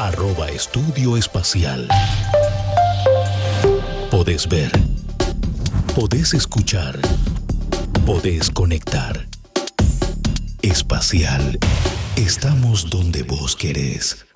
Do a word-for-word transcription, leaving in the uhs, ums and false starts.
arroba Estudio Espacial. Podés ver, podés escuchar, podés conectar. Espacial. Estamos donde vos querés.